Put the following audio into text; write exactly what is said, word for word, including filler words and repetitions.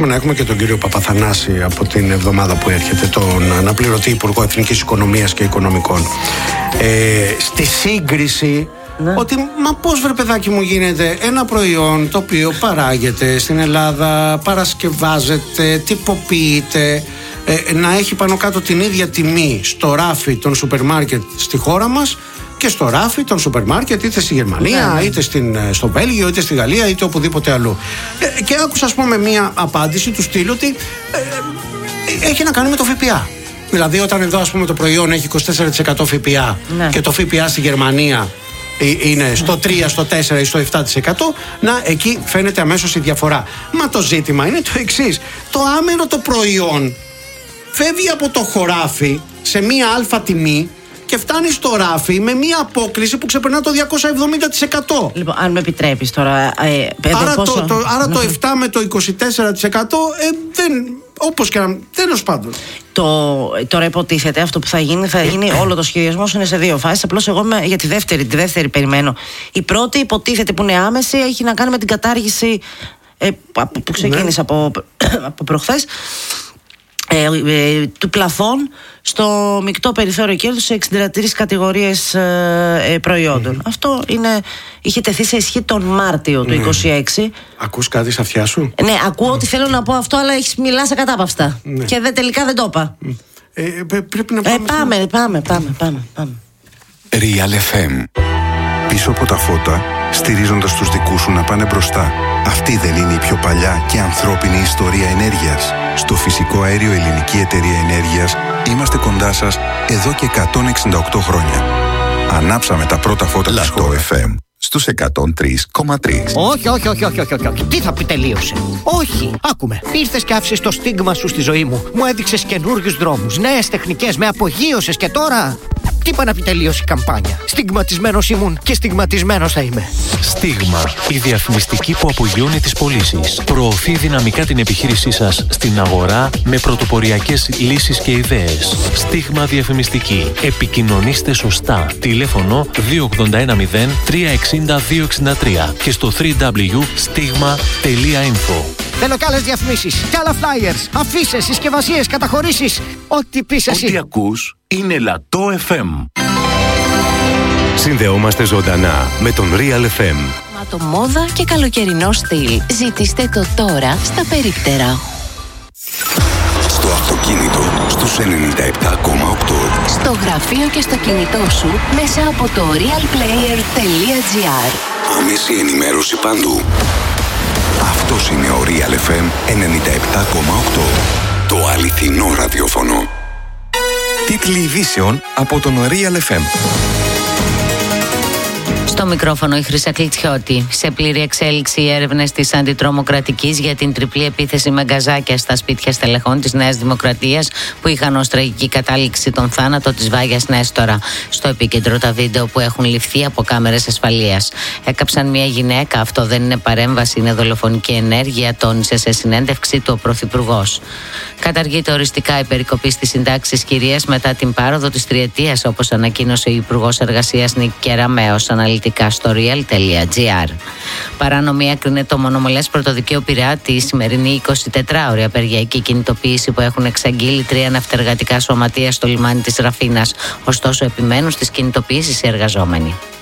πούμε να έχουμε και τον κύριο Παπαθανάση από την εβδομάδα που έρχεται, τον αναπληρωτή Υπουργό Εθνικής Οικονομίας και Οικονομικών. Ε, στη σύγκριση, ναι. Ότι μα πώς βρε παιδάκι μου γίνεται ένα προϊόν το οποίο παράγεται στην Ελλάδα, παρασκευάζεται, τυποποιείται, ε, να έχει πάνω κάτω την ίδια τιμή στο ράφι των σούπερ μάρκετ στη χώρα μας και στο ράφι των σούπερ μάρκετ είτε στη Γερμανία, ναι. είτε στην, στο Βέλγιο, είτε στη Γαλλία, είτε οπουδήποτε αλλού. Ε, και άκουσα ας πούμε μία απάντηση του στυλ ότι ε, ε, έχει να κάνει με το ΦΠΑ. Δηλαδή όταν εδώ ας πούμε το προϊόν έχει είκοσι τέσσερα τοις εκατό ΦΠΑ, ναι. και το ΦΠΑ στη Γερμανία είναι στο τρία, στο τέσσερα ή στο επτά τοις εκατό, να εκεί φαίνεται αμέσως η διαφορά. Μα το ζήτημα είναι το εξής: το άμενο το προϊόν φεύγει από το χωράφι σε μία αλφα τιμή και φτάνει στο ράφι με μία απόκλιση που ξεπερνά το διακόσια εβδομήντα τοις εκατό. Λοιπόν, αν με επιτρέπεις τώρα. Ε, άρα πόσο... το, το, άρα το επτά με το είκοσι τέσσερα τοις εκατό ε, δεν. Όπως και να. Τέλος πάντων. Το, τώρα υποτίθεται αυτό που θα γίνει, θα γίνει όλο το σχεδιασμό είναι σε δύο φάσεις. Απλώς εγώ με, για τη δεύτερη, τη δεύτερη περιμένω. Η πρώτη υποτίθεται που είναι άμεση έχει να κάνει με την κατάργηση ε, που ξεκίνησε, ναι. από, από προχθές. Ε, ε, του πλαφών στο μεικτό περιθώριο κέρδους σε εξήντα τρεις κατηγορίες ε, ε, προϊόντων. Mm-hmm. Αυτό είναι, είχε τεθεί σε ισχύ τον Μάρτιο του είκοσι έξι. Ακούς κάτι στα αυτιά σου? Ναι, ακούω ότι θέλω να πω αυτό, αλλά έχεις μιλάσει ακατάπαυστα. Ναι. Και δε, τελικά δεν το είπα. Ε, πρέπει να πάμε. Ε, πάμε, στην... πάμε, πάμε, πάμε, πάμε. Real εφ εμ. Πίσω από τα φώτα, στηρίζοντας τους δικούς σου να πάνε μπροστά. Αυτή δεν είναι η πιο παλιά και ανθρώπινη ιστορία ενέργειας? Στο φυσικό αέριο Ελληνική Εταιρεία Ενέργειας είμαστε κοντά σας εδώ και εκατόν εξήντα οκτώ χρόνια. Ανάψαμε τα πρώτα φώτα της χώρας. εφ εμ στους εκατόν τρία κόμμα τρία. Όχι, όχι, όχι, όχι, όχι, όχι. Τι θα πει τελείωσε? Όχι, άκουμε. Ήρθες και άφησες το στίγμα σου στη ζωή μου. Μου έδειξες καινούριους δρόμους, νέες τεχνικές, με απογείωσες και τώρα... Τι είπα να πει τελείωσε η καμπάνια? Στιγματισμένος ήμουν και στιγματισμένος θα είμαι. Στίγμα, η διαφημιστική που απογειώνει τις πωλήσεις. Προωθεί δυναμικά την επιχείρησή σας στην αγορά με πρωτοποριακές λύσεις και ιδέες. Στίγμα διαφημιστική. Επικοινωνήστε σωστά. Τηλέφωνο δύο οκτώ ένα μηδέν τρία εξήντα δύο εξήντα τρία και στο double-u double-u double-u τελεία stigma τελεία info. Θέλω κι άλλες διαφημίσεις, κι άλλα flyers, αφήσεις, συσκευασίες, καταχωρήσεις. Ό,τι πεις εσύ. Ό,τι ακούς είναι Λατό εφ εμ. Συνδεόμαστε ζωντανά με τον Real εφ εμ. Μάτω μόδα και καλοκαιρινό στυλ. Ζητήστε το τώρα στα περίπτερα. Στο αυτοκίνητο στους ενενήντα επτά κόμμα οκτώ. Στο γραφείο και στο κινητό σου μέσα από το realplayer τελεία gr. Άμεση ενημέρωση παντού. Αυτός είναι ο Real εφ εμ ενενήντα επτά κόμμα οκτώ. Το αληθινό ραδιόφωνο. Τίτλοι ειδήσεων από τον Real εφ εμ. Στο μικρόφωνο η Χρύσα Κλιτσιώτη. Σε πλήρη εξέλιξη οι έρευνες της Αντιτρομοκρατικής για την τριπλή επίθεση με γκαζάκια στα σπίτια στελεχών της Νέας Δημοκρατίας που είχαν ως τραγική κατάληξη τον θάνατο της Βάγιας Νέστορα. Στο επίκεντρο τα βίντεο που έχουν ληφθεί από κάμερες ασφαλείας. Έκαψαν μια γυναίκα, αυτό δεν είναι παρέμβαση, είναι δολοφονική ενέργεια, τόνισε σε συνέντευξη του ο Πρωθυπουργός. Καταργείται οριστικά η περικοπή στις συντάξεις κυρίας μετά την πάροδο της τριετίας, όπως ανακοίνωσε ο Υπουργός Εργασίας Νίκη Κεραμέως αναλυτικά στο real τελεία gr. Παράνομη έκρινε το μονομολές πρωτοδικείο Πειραιά τη σημερινή εικοσιτετράωρη απεργιακή κινητοποίηση που έχουν εξαγγείλει τρία ναυτεργατικά σωματεία στο λιμάνι της Ραφίνας. Ωστόσο, επιμένουν στις κινητοποιήσεις οι εργαζόμενοι.